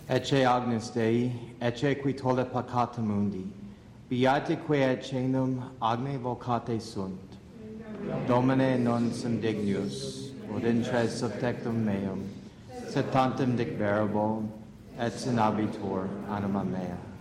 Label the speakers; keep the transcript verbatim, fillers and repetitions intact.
Speaker 1: Ecce agnus Dei, ecce qui tolle peccata mundi, beatique et cenum agne vocate sunt. Domine non sum dignus, ut intres subtectum meum, sed tantum dicverabo, et sinabitur anima mea.